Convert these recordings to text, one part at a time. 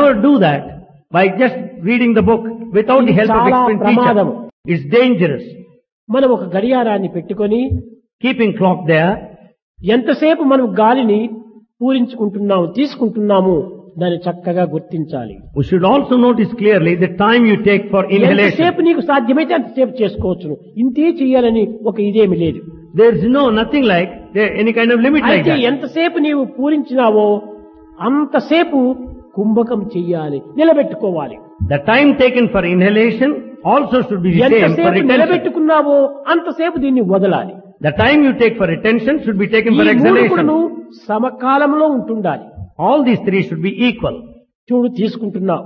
never do that by just reading the book without the help of చాలా expert ప్రమాదము. teacher. It's dangerous. మనం ఒక గడియారాన్ని పెట్టుకొని Keeping clock there, ఎంతసేపు మనం గాలిని పూరించుకుంటున్నాము తీసుకుంటున్నాము దాన్ని చక్కగా గుర్తించాలి. we should also notice clearly the time you take for inhalation. ఎంతసేపు నీకు సాధ్యమైతే అంతసేపు చేసుకోవచ్చును. ఇంతే చేయాలని ఒక ఇదేమి లేదు. There is nothing like any kind of limit like అయితే that. ఎంతసేపు నీవు పూరించినావో అంతసేపు కుంభకం చెయ్యాలి, నిలబెట్టుకోవాలి. The time taken for inhalation also should be the same for ఎంతసేపు retention. నిలబెట్టుకున్నావో అంతసేపు దీన్ని వదలాలి. The time you take for retention should be taken ఈ for మూడు కూడాను exhalation. సమకాలంలో ఉంటుండాలి. All these three should be equal. చూడు తీసుకుంటున్నావు,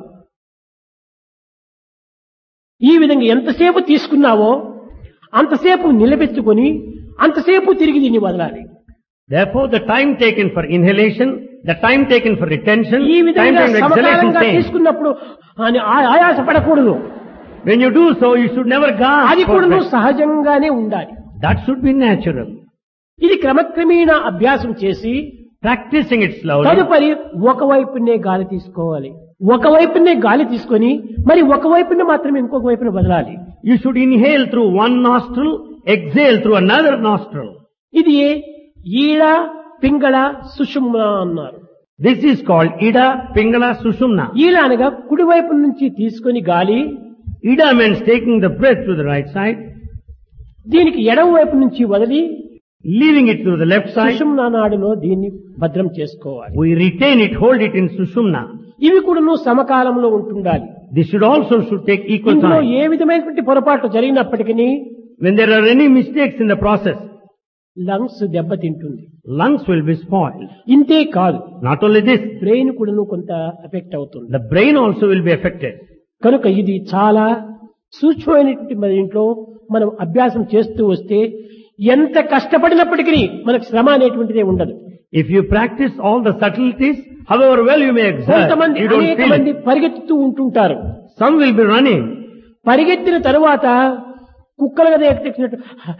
ఈ విధంగా ఎంతసేపు తీసుకున్నావో అంతసేపు నిలబెట్టుకొని అంతసేపు తిరిగి దీన్ని వదలాలి. Therefore, the time taken for inhalation, the time taken for retention, ఈ time విధంగా taken for exhalation సమకాలంగా same. తీసుకున్నప్పుడు ఆయాసపడకూడదు. When you do so, you should never gasp అది for కూడా breath. సహజంగానే ఉండాలి. That should be natural. ఇది క్రమక్రమేణా అభ్యాసం చేసి Practicing it slowly. తదుపరి ఒకవైపునే గాలి తీసుకోవాలి. ఒకవైపునే గాలి తీసుకొని మరి ఒకవైపునే మాత్రమే ఇంకొక వైపున వదలాలి. You should inhale through one nostril, exhale through another nostril. ఇది ఈడ పింగళ సుషుమ్న అన్నారు. This is called Ida, Pingala, Sushumna. ఈడ అనగా కుడివైపు నుంచి తీసుకొని గాలి, Ida means taking the breath to the right side, దీనికి ఎడమ వైపు నుంచి వదిలి leaving it to the left side. సుషుమ్న నాడులో దీన్ని భద్రం చేసుకోవాలి. We retain it, hold it in Sushumna. ఇవి కూడా సమకాలంలో ఉంటుండాలి. This should take equal ఇందులో time. ఏ విధమైనటువంటి పొరపాట్లు జరిగినప్పటికీ When there are any mistakes in the process, lungs దెబ్బతింటుంది. lungs will be spoiled. ఇంతే కాదు, Not only this, బ్రెయిన్ కూడా కొంత ఎఫెక్ట్ అవుతుంది. the brain also will be affected. కనుక ఇది చాలా సూక్ష్మమైనటువంటి మన ఇంట్లో మనం అభ్యాసం చేస్తూ వస్తే ఎంత కష్టపడినప్పటికీ మనకు శ్రమ అనేటువంటిదే ఉండదు. If you practice all the subtleties, however well you may exert, కొంతమంది you don't అనేక feel మంది it. పరిగెత్తుతూ ఉంటుంటారు. Some will be running. పరిగెత్తిన తరువాత కుక్కలుగా తెచ్చినట్టు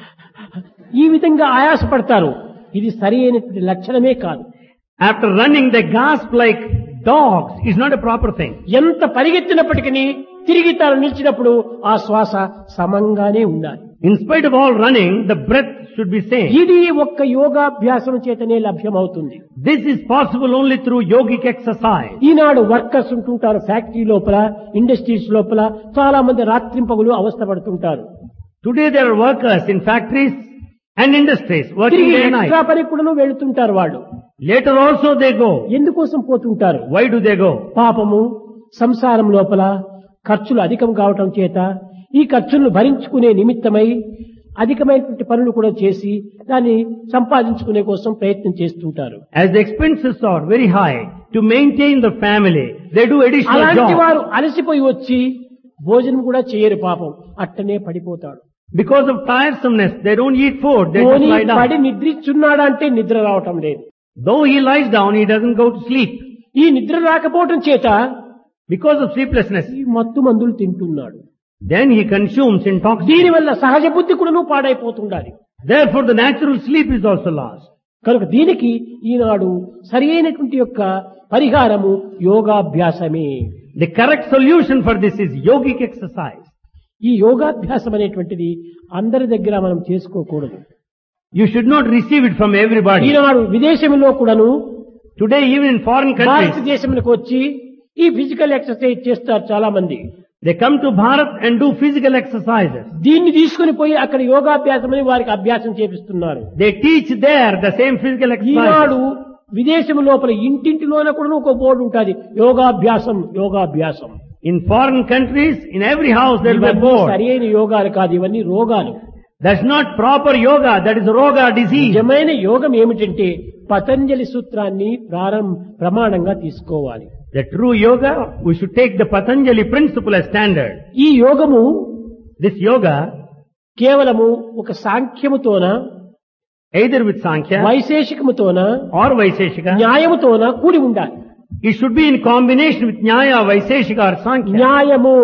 ఈ విధంగా ఆయాసపడతారు. ఇది సరి అయినటువంటి లక్షణమే కాదు. After running, they gasp like dogs. It's not a proper thing. ఎంత పరిగెత్తినప్పటికీ తిరిగి తాను నిలిచినప్పుడు ఆ శ్వాస సమంగానే ఉండాలి. In spite of all running, the breath should be same. ఇది ఒక్క యోగాభ్యాసం చేతనే లభ్యమవుతుంది. This is possible only through yogic exercise. Eenadu workers ఉంటుంటారు ఫ్యాక్టరీ లోపల, ఇండస్ట్రీస్ లోపల చాలా మంది రాత్రింపగులు అవస్థ పడుతుంటారు. Today there are workers in factories and industries working తిరిగి day and ఎక్స్ట్రా night. పని కూడా వెళుతుంటారు వాళ్ళు. Later also they go. ఎందుకోసం పోతుంటారు? Why do they go? పాపము సంసారం లోపల ఖర్చులు అధికం కావటం చేత ఈ ఖర్చులను భరించుకునే నిమిత్తమై అధికమైనటువంటి పనులు కూడా చేసి దాన్ని సంపాదించుకునే కోసం ప్రయత్నం చేస్తుంటారు. As the expenses are very high to maintain the family, they do additional అలాంటి jobs. వారు అలసిపోయి వచ్చి భోజనం కూడా చేయరు. పాపం అట్టనే పడిపోతాడు. Because of tiresomeness, they don't eat food, they just పోనీ lie పడి down. నిద్రిస్తున్నాడా అంటే నిద్ర రావటం లేదు. Though he lies down, he doesn't go to sleep. ఈ నిద్ర రాకపోవటం చేత Because of sleeplessness, ఈ మత్తు మందులు తింటున్నాడు. then he consumes intoxicants. దీనివల్ల సహజ బుద్ధి కూడా పాడైపోతుండాలి. Therefore the natural sleep is also lost. కనుక దీనికి ఈనాడు సరి అయినటువంటి యొక్క పరిహారము యోగాభ్యాసమే. The correct solution for this is yogic exercise. ఈ యోగాభ్యాసం అనేటువంటిది అందరి దగ్గర మనం చేసుకోకూడదు. You should not receive it from everybody. ఈనాడు విదేశంలో కూడాను Today even in foreign countries, భారతదేశంలోకి వచ్చి ఈ ఫిజికల్ ఎక్సర్సైజ్ చేస్తారు చాలా మంది. they come to Bharat and do physical exercises. దీన్ని తీసుకుని పోయి అక్కడ యోగాభ్యాసం అని వారికి అభ్యాసం చేపిస్తున్నారు. They teach there the same physical Eenadu exercises. విదేశం లోపల ఇంటింటిలోన కూడా ఒక బోర్డు ఉంటుంది, యోగాభ్యాసం యోగాభ్యాసం. In foreign countries, in every house there will be a ఇవన్నీ board. సరి అయిన యోగాలు కాదు, ఇవన్నీ రోగాలు. That's not proper yoga, that is roga, disease. నిజమైన యోగం ఏమిటంటే పతంజలి సూత్రాన్ని ప్రమాణంగా తీసుకోవాలి. The true yoga, we should take the Patanjali principle as standard. ఈ యోగము This yoga, కేవలము ఒక సాంఖ్యముతోన, either with Sankhya వైశేషికముతోన, or Vaiseshika, న్యాయముతోన కూడి ఉండాలి. it should be in combination with Nyaya, Vaiseshika or Sankhya. న్యాయము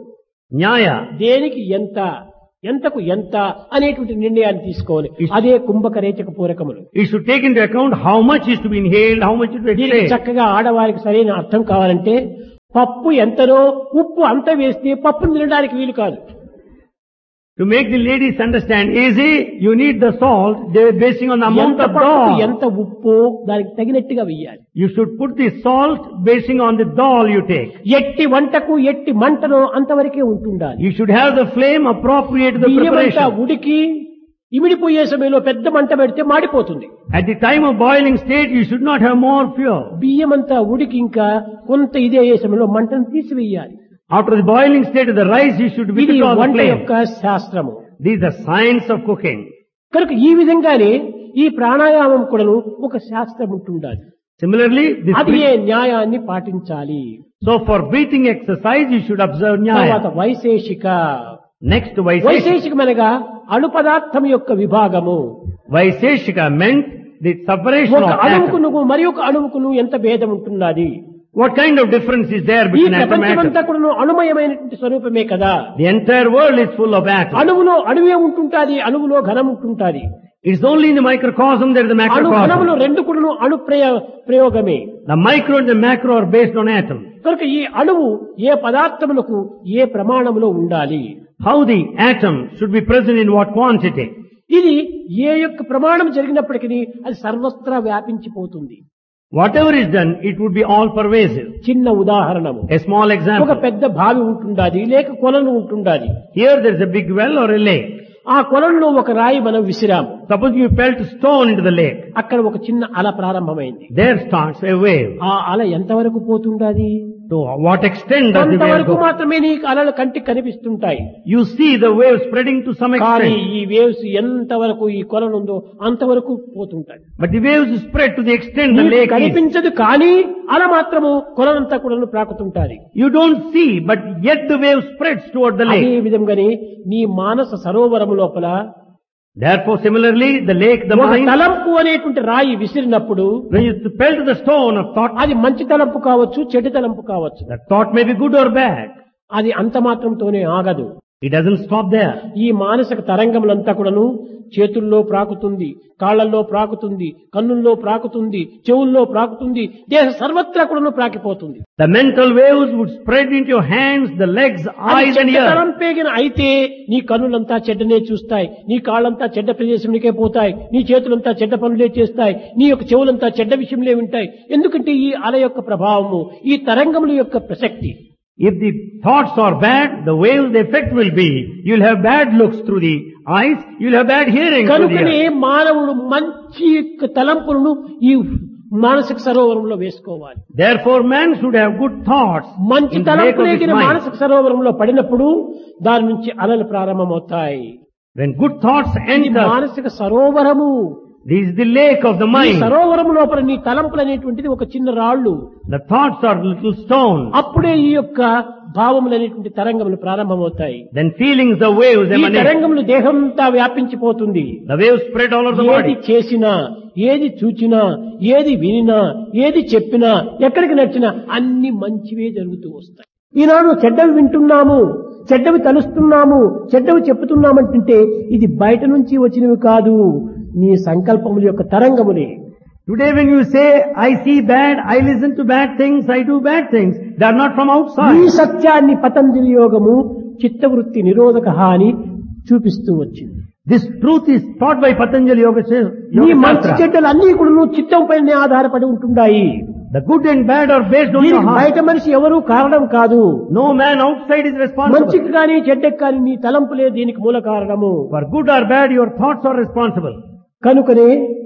Nyaya, దేనికి ఎంత, ఎంతకు ఎంత అనేటువంటి నిర్ణయాన్ని తీసుకోవాలి. అదే కుంభక రేచక పూరకములు. it should take into account how much is to be inhaled, how much is to be దీనికి exhaled. చక్కగా ఆడవారికి సరైన అర్థం కావాలంటే పప్పు ఎంతనో ఉప్పు అంత వేస్తే పప్పును తినడానికి వీలు కాదు. To make the ladies understand easy, you need the salt, they are basing on the amount ఎంత of పప్పుకు dal. ఎంత ఉప్పు దానికి తగినట్టుగా వేయాలి. You should put the salt basing on the dal you take. ఎట్టి వంటకు ఎట్టి మంటనో అంతవరకే ఉంటుండాలి. You should have the flame appropriate to the బియ్యమంతా preparation. ఉడికి ఇమిడిపోయే సమయంలో పెద్ద మంట పెడితే మాడిపోతుంది. At the time of boiling state, you should not have more fuel. బియ్యమంతా ఉడికి ఇంకా కొంత ఇదే అయ్యే సమయంలో మంటను తీసివేయాలి. After the boiling state of the rice, you should ఇది withdraw the వంట flame. యొక్క శాస్త్రము. This is the science of cooking. కనుక ఈ విధంగానే ఈ ప్రాణాయామం కూడాను ఒక శాస్త్రం ఉంటుండాలి. Similarly, అది ఏ న్యాయాన్ని పాటించాలి. so for breathing exercise, you should observe తర్వాత Nyaya. వైశేషిక. Next, Vaiseshika. వైశేషికమనగా అణు పదార్థం యొక్క విభాగము. Vaiseshika meant the separation ఒక of అణువుకును atoms. మరి ఒక అణువుకును ఎంత భేదం ఉంటున్నది. What kind of difference is there ఈ between atom and ప్రపంచమంతా atom? కూడాను అణుమయమైనటువంటి స్వరూపమే కదా. The entire world is full of atoms. అణువులో అణువే ఉంటుంటాది, అణువులో ఘనం ఉంటుంటాది. It's only in the microcosm there is the అణు ఘనములు macrocosm. రెండు కూడాను అణు ప్రయోగమే. The micro and the macro are based on atoms. కనుక ఈ అణువు ఏ పదార్థములకు ఏ ప్రమాణములో ఉండాలి. How the atom should be present in what quantity. ఇది ఏ యొక్క ప్రమాణం జరిగినప్పటికీ అది సర్వత్రా వ్యాపించిపోతుంది. Whatever is done, it would be all pervasive. చిన్న ఉదాహరణము. A small ఒక example. పెద్ద బావి ఉంటుండాది, లేక కొలను ఉంటుండాది. Here there is a big well or a lake. ఆ కొలంలో ఒక రాయి మనం విసిరాము. Suppose you felt a stone into the lake. అక్కడ ఒక చిన్న అల ప్రారంభమైంది. There starts a wave. ఆ అల ఎంతవరకు పోతుండాది? To what extent does the wave కొంతవరకు go? మాత్రమే నీకు అలలు కంటికి కనిపిస్తుంటాయి. You see the wave spreading to some కానీ extent. ఈ వేవ్స్ ఎంతవరకు ఈ కొలను ఉందో అంతవరకు పోతుంటాయి. But the waves spread to the extent the నీకు lake is. కనిపించదు కానీ అల మాత్రము కొలనంతా కూడా ప్రాకుతుంటాది. You don't see, but yet the wave spreads toward the అదే lake. విధంగానే నీ మానస సరోవరము లోపల Therefore, similarly, the lake, the ఒక mind, తలంపు అనేటువంటి రాయి విసిరినప్పుడు when you pelt the stone of thought, అది మంచి తలంపు కావచ్చు, చెడు తలంపు కావచ్చు. that thought may be good or bad. అది అంత మాత్రంతోనే ఆగదు. It doesn't stop there. ఈ మానసిక తరంగములంతా కూడాను చేతుల్లో ప్రాకుతుంది, కాళ్లలో ప్రాకుతుంది, కన్నుల్లో ప్రాకుతుంది, చెవుల్లో ప్రాకుతుంది, దేహ సర్వత్రా కూడాను ప్రాకిపోతుంది. The mental waves would spread into your hands, the legs, అది eyes and చెడ్డ ears. తలంపేగిన అయితే నీ కన్నులంతా చెడ్డనే చూస్తాయి, నీ కాళ్ళంతా చెడ్డ ప్రదేశంలోకే పోతాయి, నీ చేతులంతా చెడ్డ పనులే చేస్తాయి, నీ యొక్క చెవులంతా చెడ్డ విషయంలే వింటాయి. ఎందుకంటే ఈ అల యొక్క ప్రభావము, ఈ తరంగముల యొక్క ప్రసక్తి. If the thoughts are bad, the waves, the effect will be, you'll have bad looks through the eyes, you'll have bad hearing through the కనుకనే ears. మానవుడు మంచి యొక్క తలంపులను ఈ మానసిక సరోవరంలో వేసుకోవాలి. Therefore, man should have good thoughts మంచి in the lake of his తలంపులేగిన mind. మానసిక సరోవరంలో పడినప్పుడు దాని నుంచి అలలు ప్రారంభమవుతాయి. When good thoughts ఇది enter, మానసిక Sarovaram. this is the lake of the ఈ mind. సరోవరము లోపల నీ తలంపులు అనేటువంటిది ఒక చిన్న రాళ్ళు. The thoughts are little stones. అప్పుడే ఈ యొక్క భావములు అనేటువంటి తరంగములు ప్రారంభమవుతాయి. Then feelings, the waves ఈ emanate. తరంగములు దేహంతా వ్యాపించిపోతుంది. The waves spread all over the ఏది body. చేసినా, ఏది చూచినా, ఏది వినినా, ఏది చెప్పినా, ఎక్కడికి నచ్చినా అన్ని మంచివే జరుగుతూ వస్తాయి. ఈనాడు చెడ్డవి వింటున్నాము, చెడ్డవి తలుస్తున్నాము, చెడ్డవి చెప్పుతున్నామంటుంటే ఇది బయట నుంచి వచ్చినవి కాదు, నీ సంకల్పముల యొక్క తరంగములే. Today when you say, I see bad, I listen to bad things, I do bad things, they are not from ఈ outside. సత్యాన్ని పతంజలి యోగము చిత్తవృత్తి నిరోధక అని చూపిస్తూ వచ్చింది. This truth is taught by Patanjali Yoga ఈ మంచి Shastra. చెడ్డలు అన్ని కూడా చిత్తం పైన ఆధారపడి ఉంటున్నాయి. The good and bad are based on your దీనికి heart. బయట మనిషి ఎవరూ కారణం కాదు. No man outside is responsible. మంచికి కానీ చెడ్డకి కానీ నీ తలంపులే దీనికి మూల కారణము. For good or bad, your thoughts are responsible. కనుకనే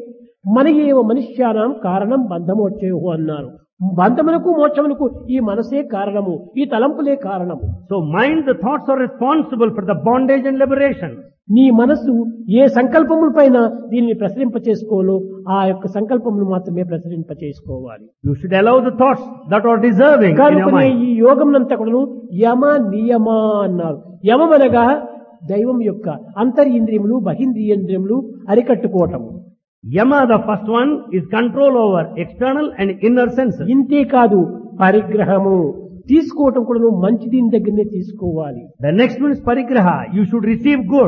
మన ఏవ మనుష్యానం కారణం బంధమోక్షయో అన్నారు. బంధమునకు మోక్షమునకు ఈ మనసే కారణము, ఈ తలంపులే కారణము. So mind, the thoughts are responsible for the bondage and liberation. నీ మనసు ఏ సంకల్పముల పైన దీనిని ప్రసరింప చేసుకోవాలో ఆ యొక్క సంకల్పములు మాత్రమే ప్రసరింప చేసుకోవాలి. You should allow the thoughts that are deserving in your కనుకనే mind. ఈ యోగంనంతా కూడాను యమ నియమ అన్నారు. యమం అనగా దైవం యొక్క అంతరింద్రియములు బహింద్రియేంద్రియములు అరికట్టుకోవటము. Yama, the first one, is control over external and inner senses. ఇంతే కాదు పరిగ్రహము తీసుకోవటం కూడా మంచి దీని దగ్గరనే తీసుకోవాలి. The next one is parigraha. You should receive good.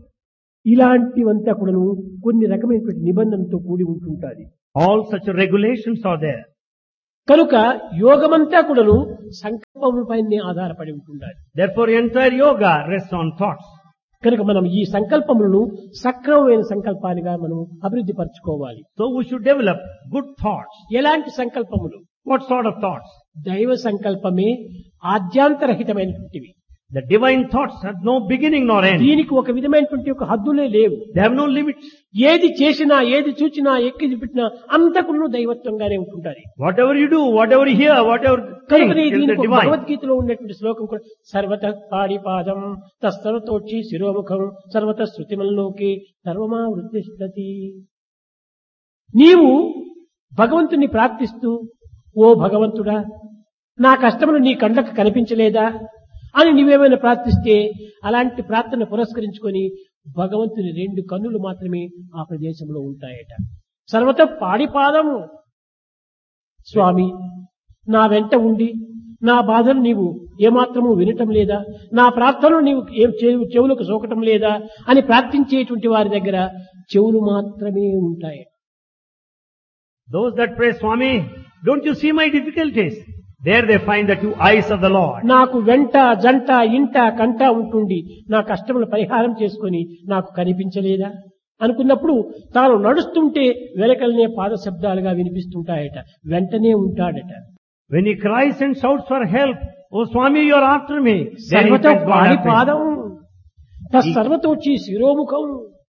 ఇలాంటివంతా కూడా కొన్ని రకమైనటువంటి నిబంధనలతో కూడి ఉంటుంటాది. All such regulations are there. కనుక యోగమంతా కూడాను సంకల్పములపైనే ఆధారపడి ఉంటుండాలి. Therefore, entire yoga rests on thoughts. కనుక మనం ఈ సంకల్పములను సక్రమమైన సంకల్పాలుగా మనం అభివృద్ధి పరచుకోవాలి. So we should develop good thoughts. ఎలాంటి సంకల్పములు? What sort of thoughts? దైవ సంకల్పమే ఆద్యాంతరహితమైనటువంటివి. The divine thoughts have no beginning nor end. దీనికి ఒక విధమైనటువంటి ఒక హద్దులే లేవు. They have no limits. ఏది చేసినా ఏది చూచినా ఎక్కి పెట్టినా అంతకును దైవత్వంగానే ఉంటుంటారు. Whatever you do, whatever you hear, whatever think కనుక is the దీనికి divine. భగవద్గీతలో ఉన్నటువంటి శ్లోకం కూడా సర్వత పాడిపాదం తస్తరతోచి శిరోముఖం సర్వత శృతిమల్లోకి సర్వమా వృద్ధిష్టతి. నీవు భగవంతుని ప్రార్థిస్తూ, ఓ భగవంతుడా, నా కష్టములు నీ కళ్ళకు కనిపించలేదా అని నీవేమైనా ప్రార్థిస్తే అలాంటి ప్రార్థన పురస్కరించుకొని భగవంతుని 2 కన్నులు మాత్రమే ఆ ప్రదేశంలో ఉంటాయట. సర్వత పాడిపాదము. స్వామి, నా వెంట ఉండి నా బాధను నీవు ఏమాత్రము వినటం లేదా, నా ప్రార్థనలు నీవు చెవులకు సోకటం లేదా అని ప్రార్థించేటువంటి వారి దగ్గర చెవులు మాత్రమే ఉంటాయి. Those that pray, Swami, don't you see my difficulties? There they find the 2 eyes of the Lord. నాకు వెంట జంట ఇంట కంట ఉంటుండి నా కష్టములు పరిహారం చేసుకొని నాకు కనిపించలేదా అనుకున్నప్పుడు తాను నడుస్తుంటే వెనకలనే పాద శబ్దాలుగా వినిపిస్తుంటాయట. వెంటనే ఉంటాడట. When he cries and shouts for help, oh Swami, you are after me. సర్వతో పాడిపాదం తత్సర్వతోచి శిరోముఖం.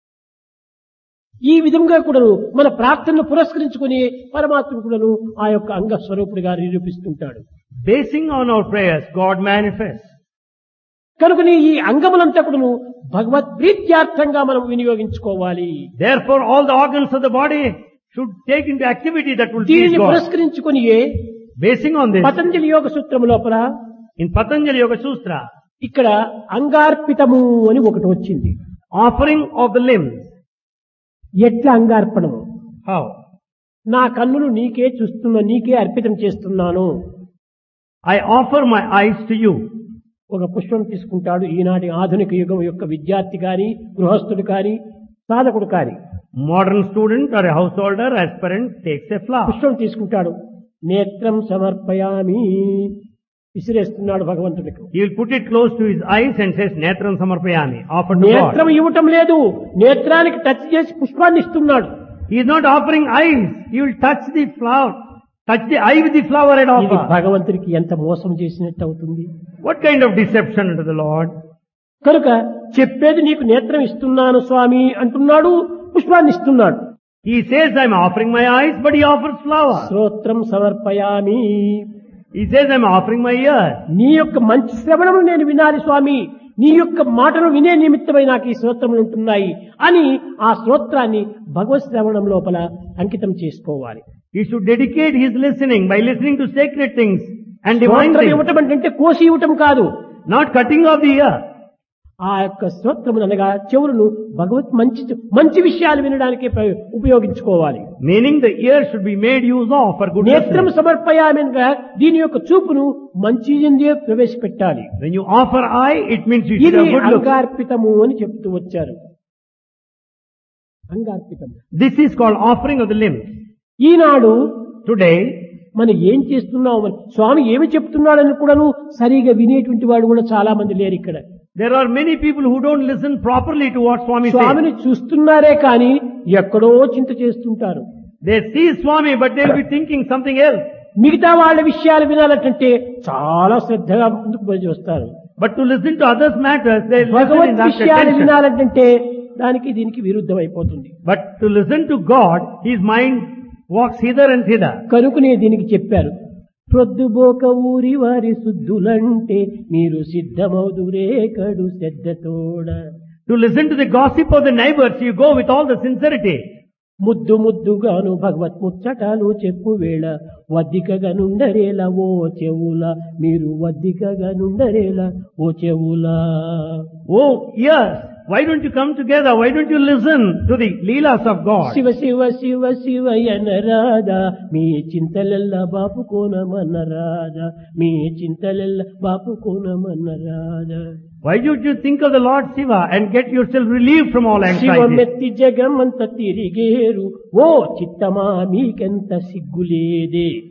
ఈ విధంగా కూడాను మన ప్రార్థనను పురస్కరించుకుని పరమాత్మ కూడాను ఆ యొక్క అంగ స్వరూపుడిగా నిరూపిస్తుంటాడు. Basing on our prayers, God manifests. కనుకని ఈ అంగములంతా కూడాను భగవద్ ప్రీత్యార్థంగా మనం వినియోగించుకోవాలి. Therefore, all the organs of the body should take into activity that will please దీనిని God. పురస్కరించుకుని Basing on this, పతంజలి యోగ సూత్రము లోపల in Patanjali Yoga Sutra, ఇక్కడ అంగార్పితము అని ఒకటి వచ్చింది. offering of the limbs. ఎట్లా అంగార్పణము? How? నా కన్నులు నీకే చూస్తున్నా, నీకే అర్పితం చేస్తున్నాను. I offer my eyes to you. ఒక పుష్పం తీసుకుంటాడు ఈనాటి ఆధునిక యుగం యొక్క విద్యార్థి కాని, గృహస్థుడు కాని, సాధకుడు కాని. Modern student or a householder, aspirant takes a flower. పుష్పం తీసుకుంటాడు, నేత్రం సమర్పయామి విసిరేస్తున్నాడు భగవంతుడికి. He will put it close to his eyes and says, Netram Samarpayami, offer to నేత్రం God. ఇవ్వటం లేదు, నేత్రానికి టచ్ చేసి పుష్పాన్ని ఇస్తున్నాడు. He is not offering eyes. He will touch the flower, touch the eye with the flower and ఇది offer. భగవంతుడికి ఎంత మోసం చేసినట్టు అవుతుంది. What kind of deception unto the Lord? కనుక చెప్పేది నీకు నేత్రం ఇస్తున్నాను స్వామి అంటున్నాడు, పుష్పాన్ని ఇస్తున్నాడు. He says, I am offering my eyes, but he offers flower. శ్రోత్రం సమర్పయామి. He says, I am offering my ears. నీ యొక్క మంచి శ్రవణము నేను వినాలి స్వామి, నీ యొక్క మాటను వినే నిమిత్తమై నాకు ఈ శ్రోత్రములు ఉంటున్నాయి అని ఆ శ్రోత్రాన్ని భగవత్ శ్రవణం లోపల అంకితం చేసుకోవాలి. He should dedicate his listening by listening to sacred things and divine శ్రోత్రం things, ఇవ్వటం అంటే కోసి ఇవ్వటం కాదు. not cutting off the ear. ఆ యొక్క శ్రోత్రములు అనగా చెవులను భగవత్ మంచి విషయాలు వినడానికి ఉపయోగించుకోవాలి. Meaning the ear should be made use of for good నేత్రం listening. సమర్పయామిగా దీని యొక్క చూపును మంచి ఎందే ప్రవేశపెట్టాలి. When you offer eye, it means you should ఇది have good look. అంగార్పితము అని చెప్తూ వచ్చారు. అంగార్పితము. This is called offering of the limbs. Eenadu Today, మనం ఏం చేస్తున్నాం, మరి స్వామి ఏమి చెప్తున్నాడని కూడాను సరిగా వినేటువంటి వాడు కూడా చాలా మంది లేరు ఇక్కడ. there are many people who don't listen properly to what Swami says. స్వామిని చూస్తున్నారే కానీ ఎక్కడో చింత చేస్తుంటారు. They see Swami, but they'll be thinking something else. మిగతా వాళ్ళ విషయాలు వినాలంటే చాలా శ్రద్ధగా ముందుకు పోయి వస్తారు. But to listen to others' matters, they listen in Bhagwat that విషయాలు attention. వినాలంటే దానికి దీనికి విరుద్ధం అయిపోతుంది. But to listen to God, his mind walks hither and thither. కనుకనే దీనికి చెప్పారు, ప్రొద్దుబోక ఊరి వారి శుద్ధులంటే మీరు సిద్ధమౌదురే కడు శ్రద్ధతోడ. To listen to the gossip of the neighbors, you go with all the sincerity. ముద్దు ముద్దుగాను భగవత్ ముచ్చటాలు చెప్పు వేళ వద్దికగా నుండరేలా ఓ చెవుల, మీరు వద్దికగా నుండరేలా ఓ చెవుల. Oh, yes. Why don't you come together? Why don't you listen to the leelas of God? Shiva Shiva Shiva శివయన Radha, me చింతలెల్ల Bapu కోనమన్న Radha, me చింతలెల్ల Bapu కోనమన్న Radha. Why don't you think of the Lord Shiva and get yourself relieved from all anxiety? శివమెత్తి జగమంత తిరిగేరు, ఓ చిత్తమా మీకెంత సిగ్గులేదే.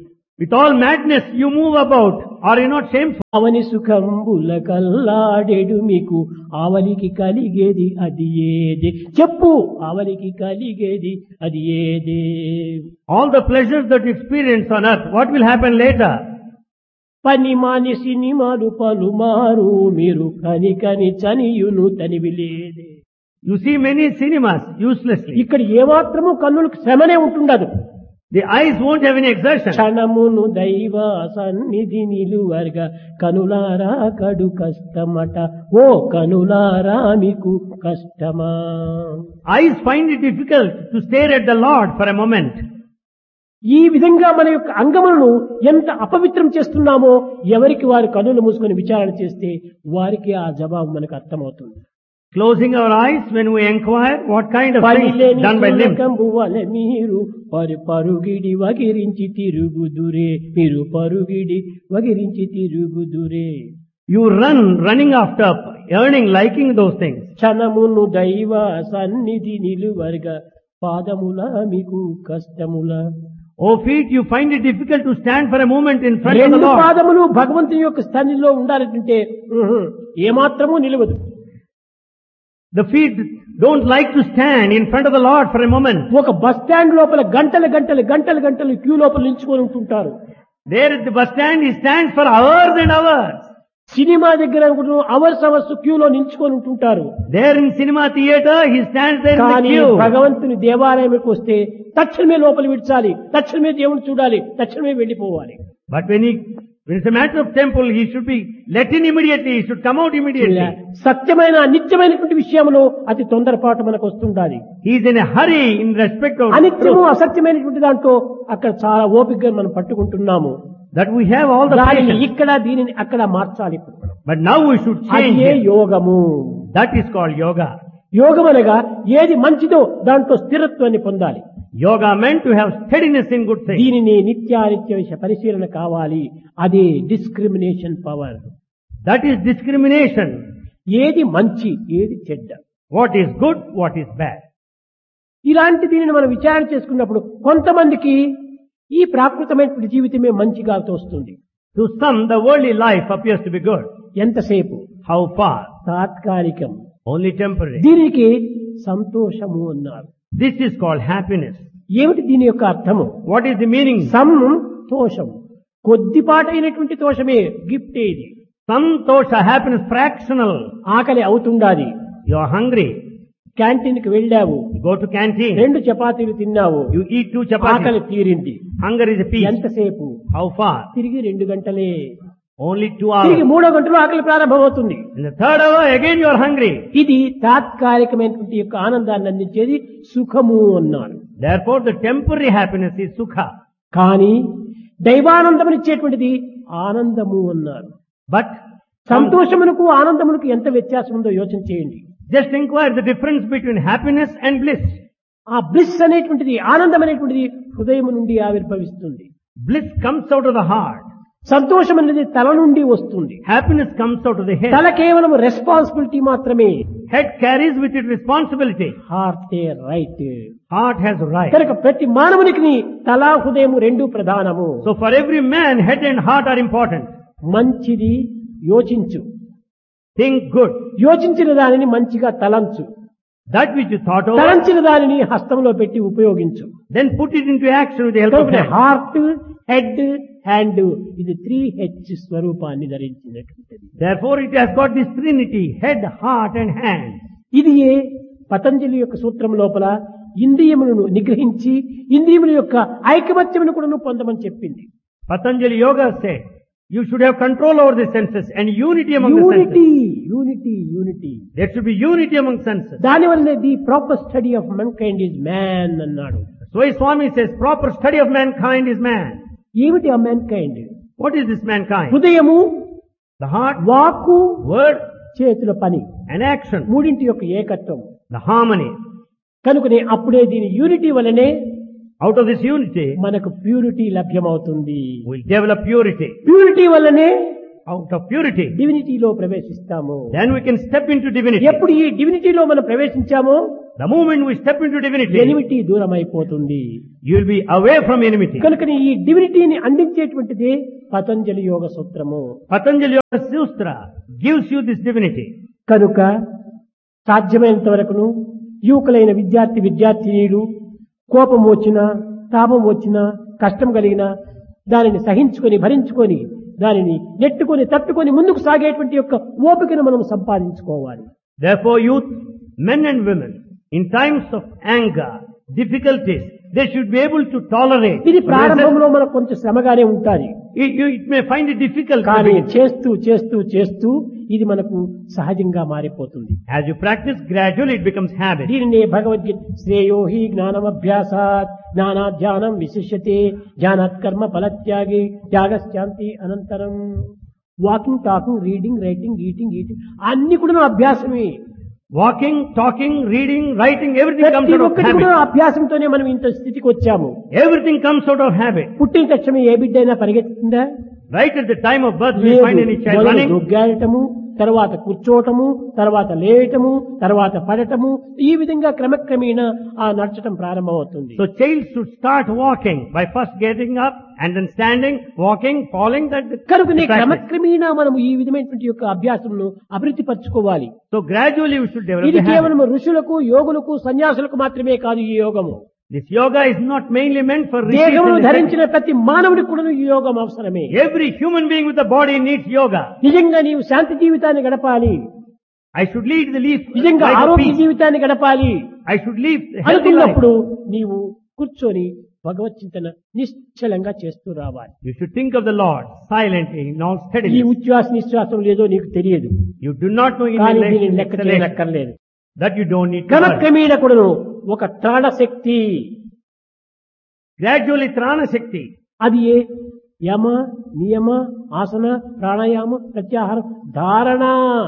With all madness you move about. Are you not shameful? అవని సుఖంబుల కల్లాడెడు మీకు ఆవలికి కలిగేది అది ఏదే చెప్పు ఆవలికి కలిగేది అది ఏదే All the pleasures that you experience on earth, what will happen later? పని మాని సినిమాలు పలుమారు మీరు కని కని చనియును తనివి లేదే You see many cinemas uselessly. ఇక్కడ ఏమాత్రము కన్నులకు శ్రమనే ఉంటుండదు. The eyes won't have any exertion. క్షణమును దైవ సన్నిధి నిలువర్గ కనులారా కడు కష్టమట ఓ కనులారా మీకు కష్టమా. Eyes find it difficult to stare at the Lord for a moment. ఈ విధంగా మన యొక్క అంగములను ఎంత అపవిత్రం చేస్తున్నామో ఎవరికి వారు కన్నులు మూసుకొని విచారణ చేస్తే వారికి ఆ జవాబు మనకు అర్థమవుతుంది. Closing our eyes when we inquire what kind of things done by limbs. మీరు పరుగిడి వగిరించి తిరుగుదురే మీరు పరుగిడి వగిరించి తిరుగుదురే. You run, running after, earning, liking those things. క్షణమును దైవ సన్నిధి నిలువర్గ పాదముల మీకు కష్టముల. Oh feet, you find it difficult to stand for a moment in front of the రెండు Lord. పాదములు భగవంతుని యొక్క స్థానంలో ఉండాలంటే ఏమాత్రము నిలవదు. The feet don't like to stand in front of the Lord for a moment. ఒక బస్ స్టాండ్ లోపల గంటలు క్యూ లోపల నిల్చుకొని ఉంటుంటారు. There at the bus stand, he stands for hours and hours. Cinema దగ్గర అవర్స్ క్యూలో నిల్చుకొని ఉంటుంటారు. There in cinema theater, he stands there in the కానీ queue. భగవంతుని దేవాలయంకి వస్తే తక్షణమే లోపల విడిచాలి, తక్షణమే దేవుని చూడాలి, తక్షణమే వెళ్లిపోవాలి. But when it's a matter of temple, he should be let in immediately, he should come out immediately. సత్యమైన నిత్యమైనటువంటి విషయంలో అతి తొందరపాటు మనకు వస్తుండాలి. He is in a hurry in respect of అనిత్యము truth. అసత్యమైనటువంటి దాంట్లో అక్కడ చాలా ఓపికగా మనం పట్టుకుంటున్నాము. That we have all the దానిని patience. ఇక్కడ దీనిని అక్కడ మార్చాలి. But now we should change అదే it. యోగము. That is called yoga. యోగం అనగా ఏది మంచిదో దాంట్లో స్థిరత్వాన్ని పొందాలి. Yoga meant to have steadiness in good things. దీనిని నిత్యానిత్య పరిశీలన కావాలి. అదే discrimination power. That is discrimination. ఏది మంచి ఏది చెడ్డ, What is good, what is bad. ఇలాంటి దీనిని మనం విచారణ చేసుకున్నప్పుడు కొంతమందికి ఈ ప్రాకృతమైనటువంటి జీవితమే మంచిగా తోస్తుంది. To some, the worldly life appears to be good. ఎంతసేపు? How far? తాత్కాలికం. Only temporary. దీనికి సంతోషము అన్నారు. This is called happiness. ఏమిటి దీని యొక్క అర్థము? What is the meaning? సంతోషం కొద్దిపాటైనటువంటి తోషమే గిఫ్ట్. ఇది Santosha, happiness, fractional. ఆకలి అవుతుండాలి. You are hungry. క్యాంటీన్ కి వెళ్ళావు, You go to canteen. 2 చపాతీలు తిన్నావు, You eat 2 ఆకలి chapatis. తీరింది. Hunger is a peace. ఎంతసేపు? How far? తిరిగి 2 గంటలే. Only 2 తిరిగి hours. 3వ గంటలో ఆకలి ప్రారంభమవుతుంది. In the 3rd hour, again you are hungry. ఇది తాత్కాలికమైనటువంటి యొక్క ఆనందాన్ని అందించేది సుఖము అన్నారు. Therefore, the temporary happiness is sukha. కానీ దైవానందమునిచ్చేటువంటిది ఆనందము అన్నారు. But సంతోషమునకు ఆనందమునకు ఎంత వ్యత్యాసం ఉందో యోచన చేయండి. just inquire the difference between happiness and bliss. ఆ బ్లిస్ అనేటువంటిది, ఆనందం అనేటువంటిది హృదయం నుండి ఆవిర్భవిస్తుంది. Bliss comes out of the heart. సంతోషం అనేది తల నుండి వస్తుంది. Happiness comes out of the head. తల కేవలం రెస్పాన్సిబిలిటీ మాత్రమే. Head carries with it responsibility. Heart right. Heart has right. కనుక ప్రతి మానవునికి తల హృదయం 2 ప్రధానము. So for every man, head and heart are important. మంచిది యోచించు, Think good. యోచించిన దానిని మంచిగా తలంచు, That which you thought over, తలంచిన దానిని హస్తంలో పెట్టి ఉపయోగించు. then put it into action with the help of hand. Heart, head, hand ఇది 3H స్వరూపాన్ని ధరించినటువంటిది. Therefore it has got this trinity, head, heart and hand. ఇది పతంజలి యొక్క సూత్రం లోపల ఇంద్రియములను నిగ్రహించి ఇంద్రియముల యొక్క ఐకమత్యమును కూడా పొందమని చెప్పింది. Patanjali Yoga said, you should have control over the senses and unity among the senses. Unity. There should be unity among senses. దానివల్లనే the proper study of mankind is man అన్నాడు. So Swami says, proper study of mankind is man. ఏమిటి ఆ mankind? What is this mankind? హృదయము, The heart, వాక్కు, word చేతుల పని, and action. 3 యొక్క ఏకత్వం. The harmony. కనుకనే అప్పుడే దీని యూనిటీ వల్లనే Out of this unity, మనకు ప్యూరిటీ లభ్యమవుతుంది. we'll develop purity. ప్యూరిటీ వల్లనే Out of purity, డివినిటీలో ప్రవేశిస్తాము. then we can step into divinity. ఎప్పుడు ఈ డివినిటీలో మనం ప్రవేశించామో The moment we step into divinity, enmity దూరం అయిపోతుంది. you will be away from enmity. కనుక ఈ డివినిటీని అందించేటువంటిది పతంజలి యోగ సూత్రము. Patanjali Yoga Sutra gives you this divinity. కనుక సాధ్యమైనంత వరకును యువకులైన విద్యార్థినీలు కోపం వచ్చినా, తాపం వచ్చినా, కష్టం కలిగినా దానిని సహించుకొని భరించుకొని దానిని నెట్టుకొని తట్టుకొని ముందుకు సాగేటువంటి యొక్క ఓపికను మనం సంపాదించుకోవాలి. Therefore, youth, men and women, in times of anger, difficulties, they should be able to tolerate. ఇది ప్రారంభంలో మనకు కొంచెం శ్రమగానే ఉంటుంది. It may find it difficult, కానీ చేస్తూ చేస్తూ చేస్తూ ఇది మనకు సహజంగా మారిపోతుంది. as you practice, gradually it becomes habit. దీనినే భగవద్గీత శ్రేయో హి జ్ఞానమభ్యాసాత్ జ్ఞానాధ్యానం విశిష్యతే జ్ఞానాత్ కర్మ ఫలత్యాగి త్యాగశ్చాంతి అనంతరం. Walking, talking, reading, writing, eating అన్ని కూడా అభ్యాసమే. Walking, talking, reading, writing, everything comes ప్రతి out of ఒక్కటి habit. కూడా అభ్యాసంతోనే మనం ఇంత స్థితికి వచ్చాము. Everything comes out of habit. పుట్టిన తక్షణం ఏ బిడ్డ అయినా పరిగెత్తుతుందా? Right at the time of birth, we find any child మొదలు running. దొగ్గాడటము, తర్వాత కూర్చోవటము, తర్వాత లేయటము, తర్వాత పడటము, ఈ విధంగా క్రమక్రమేణా ఆ నడచడం ప్రారంభమవుతుంది. So child should start walking by first getting up and then standing, walking, falling. కనుకనే the practice. క్రమక్రమేణా మనము ఈ విధమైనటువంటి యొక్క అభ్యాసమును అభివృద్ధి పరచుకోవాలి. So gradually we should develop ఇది the habit. కేవలం ఋషులకు, యోగులకు, సన్యాసులకు మాత్రమే కాదు ఈ యోగము. This yoga is not mainly meant for rishis దేహమును and ధరించిన ప్రతి మానవుడికి కూడా ఈ యోగం అవసరమే. every human being with a body needs yoga. నిజంగా నీవు శాంతి జీవితాన్ని గడపాలి, I should lead the life నిజంగా life of ఆరోగ్య peace. జీవితాన్ని గడపాలి I should live a healthy life. అనుకున్నప్పుడు నీవు కూర్చొని భగవత్ చింతన నిశ్చలంగా చేస్తూ రావాలి. You should think of the Lord silently, not ఈ steadily. ఉచ్ఛ్వాస నిశ్వాసం లేదో నీకు తెలియదు, You do not know కానీ దీనిని inhalation, లెక్క exhalation. చేయనక్కర్లేదు. That you don't need to learn. క్రమక్రమేణ కూడాను ఒక త్రాణ శక్తి, Gradually Trana Shakti. అది ఏ యమ, నియమ, ఆసన, ప్రాణాయామ, ప్రత్యాహారం, ధారణ.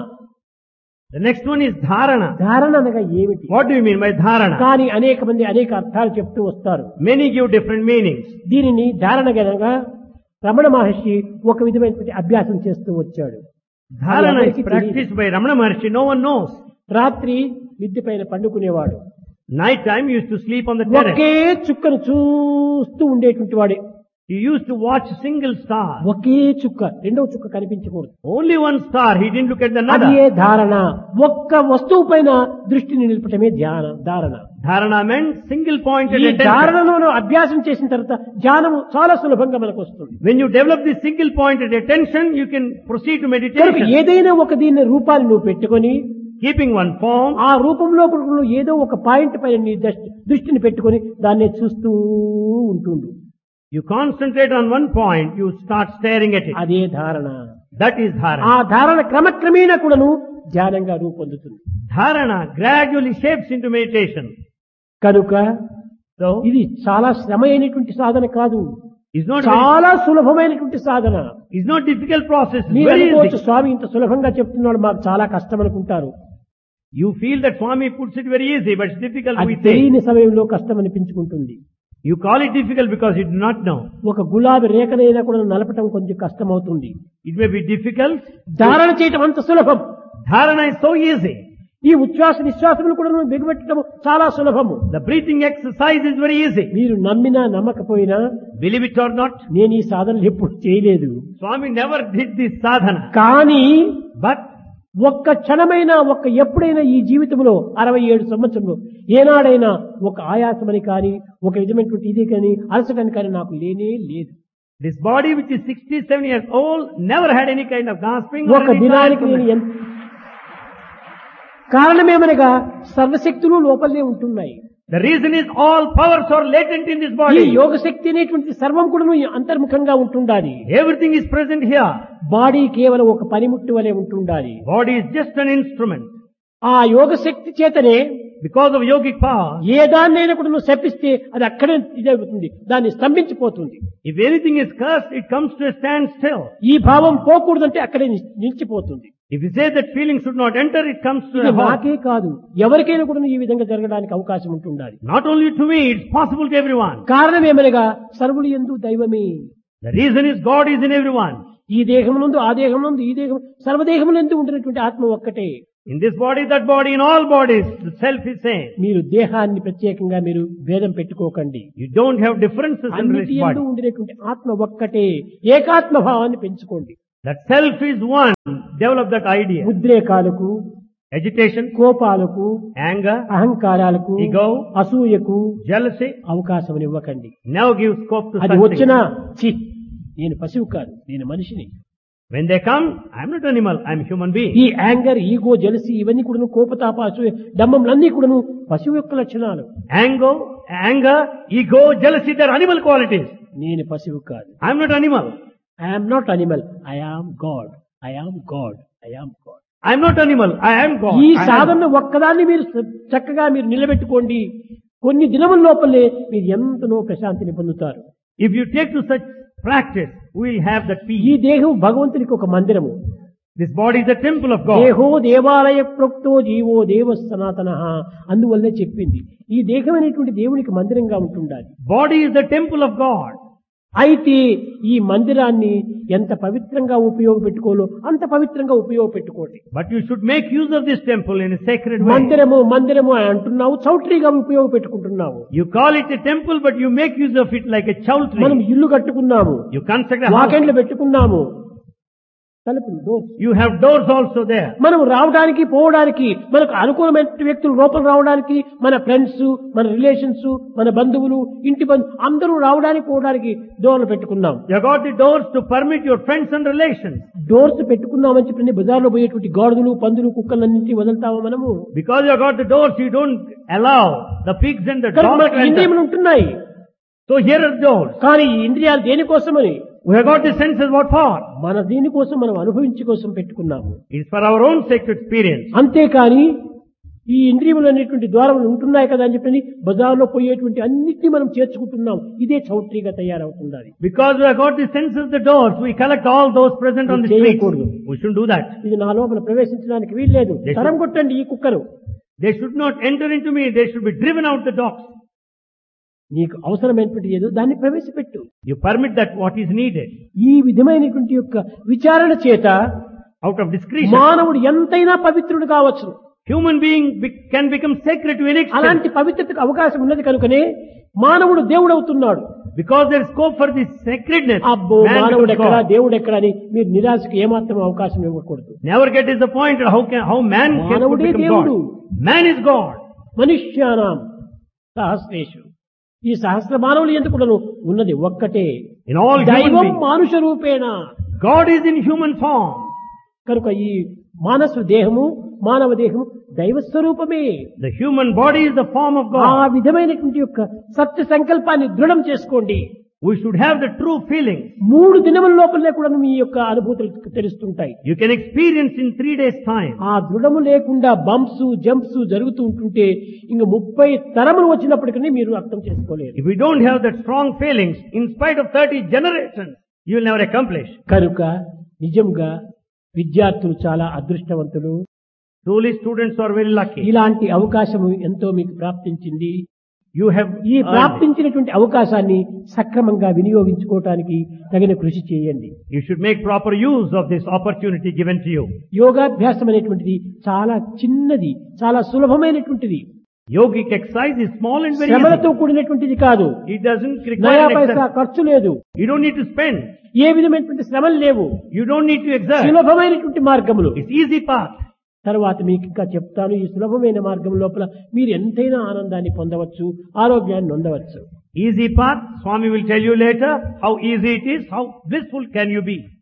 The next one is Dharana. ధారణ అనగా ఏమిటి? What do you mean by Dharana? కానీ అనేక మంది అనేక అర్థాలు చెప్తూ వస్తారు. Many give different meanings. దీనిని ధారణ గనగా రమణ మహర్షి ఒక విధమైనటువంటి అభ్యాసం చేస్తూ వచ్చాడు. Dharana is practiced by Ramana Maharshi. No one knows. రాత్రి మిద్దె పైన పండుకునేవాడు. Night time he used to sleep on the terrace. ఒకే చుక్కను చూస్తూ ఉండేటువంటి వాడు. He used to watch a single star. ఒకే చుక్క, రెండవ చుక్క కనిపించకూడదు. Only one star. He didn't look at అదే another. ధారణ. ఒక్క వస్తువు పైన దృష్టిని నిలపటమే ధారణ. Dharana meant single pointed ఈ attention. ధారణలో అభ్యాసం చేసిన తర్వాత ధ్యానము చాలా సులభంగా మనకు వస్తుంది. When you develop this single pointed attention, you can proceed to కనుక meditation. ఏదైనా ఒక దీని రూపాన్ని నువ్వు పెట్టుకొని Keeping one form, ఆ రూపంలో నువ్వు ఏదో ఒక పాయింట్ పైన నీ దృష్టిని పెట్టుకొని దాన్ని చూస్తూ ఉంటుండు. you concentrate on one point, you start staring at it. అదే ధారణ. That is ఆ Dharana. ధారణ క్రమక్రమేణా కూడాను ధ్యానంగా రూపొందుతుంది. Dharana gradually shapes into meditation. కనుక So, ఇది చాలా శ్రమ అయినటువంటి సాధన కాదు, it's not చాలా సులభమైనటువంటి సాధన. it's not difficult process. It's మీరు very అనుకోవచ్చు, easy. స్వామి ఇంత సులభంగా చెప్తున్నాడు, మాకు చాలా కష్టం అనుకుంటారు. You feel that Swami puts it very easy, but it's difficult అది we say. తెలియని సమయంలో కష్టం అనిపించుకుంటుంది. You call it difficult because you do not know. ఒక గులాబీ రేఖనైనా కూడా నలపటం కొంచెం కష్టం అవుతుంది. It may be difficult. ధారణ చేయటం అంత సులభం. Dharana is so easy. ఈ ఉచ్ఛ్వాస నిశ్వాసములు కూడా బిగబెట్టడం చాలా సులభము. The breathing exercise is very easy. మీరు నమ్మినా నమ్మకపోయినా Believe it or not, నేను ఈ సాధనలు ఎప్పుడు చేయలేదు, Swami never did this sadhana. కానీ But ఒక్క క్షణమైనా ఎప్పుడైనా ఈ జీవితంలో 67 సంవత్సరంలో ఏనాడైనా ఒక ఆయాసమని కానీ ఒక విధమైనటువంటి ఇది కానీ అలసటని కానీ నాకు లేనే లేదు. this body which is 67 years old never had any kind of gasping. or ఒక any దినానికి నేను tiredness. కారణమేమనగా సర్వశక్తులు లోపలనే ఉంటున్నాయి. The reason is all powers are latent in this ఈ body. యోగ శక్తి అనేటువంటి సర్వం కూడా అంతర్ముఖంగా ఉంటుండాలి. Everything is present here. Body కేవలం ఒక పనిముట్టు వలె ఉంటుండాలి. Body is just an instrument. ఆ యోగ శక్తి చేతనే Because of yogic power, ఏ దాన్నైనా కూడా నువ్వు శపిస్తే అది అక్కడే ఇదవుతుంది, దాన్ని స్తంభించిపోతుంది. if anything is cursed, it comes to a standstill. ఈ భావం పోకూడదంటే అక్కడే నిలిచిపోతుంది. If you say that feeling should not enter, it comes to ఇది a halt. నాకే కాదు, ఎవరికైనా కూడా ఈ విధంగా జరగడానికి అవకాశం ఉంటుండాలి. Not only to me, it's possible to everyone. కారణం ఏమనగా సర్వులు యందు దైవమే. The reason is God is in everyone. ఈ దేహమునందు ఆ దేహమునందు ఈ దేహం సర్వదేహములందు ఉంటున్నటువంటి ఆత్మ ఒక్కటే. In this body, that body, in all bodies, the self is same. మీరు దేహాన్ని ప్రత్యేకంగా మీరు భేదం పెట్టుకోకండి. You don't have differences in అన్నిటి this యందు body. ఉండినటువంటి ఆత్మ ఒక్కటే. ఏకాత్మ భావాన్ని పెంచుకోండి. That self is one. Develop that idea. ఉద్రేకాలకు, Agitation, కోపాలకు, anger, అహంకారాలకు, ego, అసూయకు jealousy, అవకాశం ఇవ్వకండి. never give scope to అది such వచ్చినా things. ఛీ, నేను పశువు కాదు, నేను మనిషిని. When they come, I am not animal, I am human being. ఈ యాంగర్, ఈగో, జెలసీ ఇవన్నీ కూడాను, కోపతాప, అసూయ, డంబంలన్నీ కూడాను పశువు యొక్క లక్షణాలు. Anger, ego, jealousy, they are animal qualities. నేను పశువు కాదు. I am not animal. I am not animal. I am God. I am God. I am God. I am not animal, I am God. ఈ I am- సాధన ఒక్కదాన్ని మీరు చక్కగా మీరు నిలబెట్టుకోండి. కొన్ని దినముల లోపలే మీరు ఎంతనో ప్రశాంతిని పొందుతారు. If you take to such practice, we will have that ఈ peace. దేహం భగవంతునికి ఒక మందిరము. This body is the temple of God. దేహో దేవాలయ ప్రోక్తో జీవో దేవ సనాతన. అందువల్లే చెప్పింది ఈ దేహం అనేటువంటి దేవునికి మందిరంగా ఉంటుండాలి. Body is the temple of God. అయితే ఈ మందిరాన్ని ఎంత పవిత్రంగా ఉపయోగపెట్టుకోలో అంత పవిత్రంగా ఉపయోగపెట్టుకోండి. But you should make use of this temple in a sacred way. మందిరము మందిరము అని అంటున్నావు, చౌట్రీగా ఉపయోగపెట్టుకుంటున్నావు. You call it a temple, but you make use of it like a మనం chowtry. ఇల్లు కట్టుకున్నాము, You construct a house. వాకిండ్లు పెట్టుకున్నాము, తలుపులు doors. You have doors also there. మనం రావడానికి పోవడానికి మనకు అనుకూలమైన వ్యక్తులు లోపల రావడానికి మన ఫ్రెండ్స్, మన రిలేషన్స్, మన బంధువులు, ఇంటి అందరూ రావడానికి పోవడానికి డోర్లు పెట్టుకున్నాం. You got the doors to permit your friends and relations. Doors పెట్టుకున్నామని చెప్పి బజార్లో పోయేటువంటి గాడిదలు, పందులు, కుక్కలన్నింటినీ వదులుతాము మనము. Because you got the doors, you don't allow the pigs and the కనుక dogs మనకు to enter. ఇంద్రియములు ఉంటున్నాయి. So here are doors. కానీ ఈ ఇంద్రియాలు దేనికోసమని? We have got the senses, what for? మన దీనికోసం, మనం అనుభవించే కోసం పెట్టుకున్నాము. It is for our own sake to experience. అంతేకాని ఈ ఇంద్రియములు అనేటువంటి ద్వారములు ఉంటున్నాయి కదా అని చెప్పి బజార్లో పోయేటువంటి అన్నిటినీ మనం చేర్చుకుంటున్నాం. ఇదే చౌట్రీగా తయారవుతుంది. Because we have got the senses, the doors, we collect all those present on the streets. చేయకూడదు. We shouldn't do that. ఇది నా లోపల ప్రవేశించడానికి వీల్లేదు. Yes, తరం కొట్టండి ఈ cooker. They should not enter into me, they should be driven out the dogs. నీకు అవసరమైనటువంటి ఏదో దాన్ని ప్రవేశపెట్టు. You permit that what is needed. ఈ విధమైనటువంటి యొక్క విచారణ చేత Out of discretion. మానవుడు ఎంతైనా పవిత్రుడు కావచ్చు. Human being can become sacred to an extent. అలాంటి పవిత్రతకు అవకాశం ఉన్నది కనుకనే మానవుడు దేవుడు అవుతున్నాడు. Because there is scope for this sacredness. అబ్బో Man మానవుడు becomes ఎక్కడా God. దేవుడు ఎక్కడా అని మీరు నిరాశకు ఏమాత్రం అవకాశం ఇవ్వకూడదు. Never get disappointed how man can మానవుడే become దేవుడు. God. Man is God. మనుష్యానాం సహస్రేషు. ఈ సహస్ర మానవులు ఎందుకు ఉన్నది ఒక్కటే. In all human దైవం beings. మానుష రూపేణ. God is in human form. కనుక ఈ మానసు దేహము, మానవ దేహము దైవ స్వరూపమే. The human body is the form of ఆ God. విధమైనటువంటి యొక్క సత్య సంకల్పాన్ని దృఢం చేసుకోండి. We should have the true feeling. 3 దినముల లోపలనే కూడా మీ యొక్క అనుభూతులు తెలుస్తుంటాయి. You can experience in 3 days' time. ఆ దృఢము లేకుండా బంప్స్ జంప్స్ జరుగుతూ ఉంటుంటే ఇంక 30 తరములు వచ్చినప్పటికీ మీరు అర్థం చేసుకోలేరు. If we don't have that strong feelings, in spite of 30 generations, you will never accomplish. కనుక నిజంగా విద్యార్థులు చాలా అదృష్టవంతులు. Truly students are very lucky. ఇలాంటి అవకాశము ఎంతో మీకు ప్రాప్తించింది. You have ఈ earned it. ప్రాప్తించినటువంటి అవకాశాన్ని సక్రమంగా వినియోగించుకోవటానికి తగిన కృషి చేయండి. You should make proper use of this opportunity given to you. యోగాభ్యాసం అనేటువంటిది చాలా చిన్నది, చాలా సులభమైనటువంటిది. Yogic exercise is small and very శ్రమలతో easy. కూడినటువంటిది కాదు. It doesn't నయా require పైసా exercise. ఖర్చు లేదు. You don't need to spend. ఏ విధమైనటువంటి శ్రమలు లేవు. You don't need to exert. సులభమైనటువంటి మార్గములు. It's easy path. తర్వాత మీకు ఇంకా చెప్తాను. ఈ సులభమైన మార్గం లోపల మీరు ఎంతైనా ఆనందాన్ని పొందవచ్చు, ఆరోగ్యాన్ని పొందవచ్చు. Easy path. Swami will tell you later how easy it is, how blissful can you be.